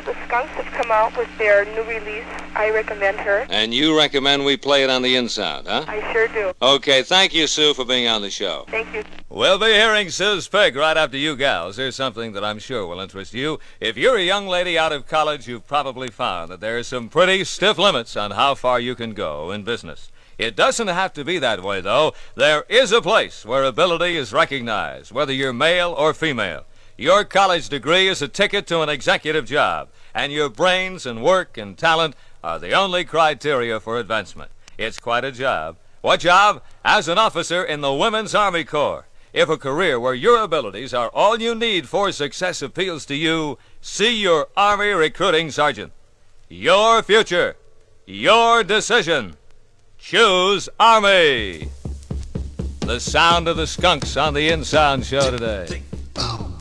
the Skunks have come out with their new release, I Recommend Her. And you recommend we play it on the In-Sound, huh? I sure do. Okay, thank you, Sue, for being on the show. Thank you. We'll be hearing Sue's pick right after you gals. Here's something that I'm sure will interest you. If you're a young lady out of college, you've probably found that there are some pretty stiff limits on how far you can go in business. It doesn't have to be that way, though. There is a place where ability is recognized, whether you're male or female. Your college degree is a ticket to an executive job, and your brains and work and talent are the only criteria for advancement. It's quite a job. What job? As an officer in the Women's Army Corps. If a career where your abilities are all you need for success appeals to you, see your Army recruiting sergeant. Your future. Your decision. Choose Army. The sound of the Skunks on the In-Sound show today.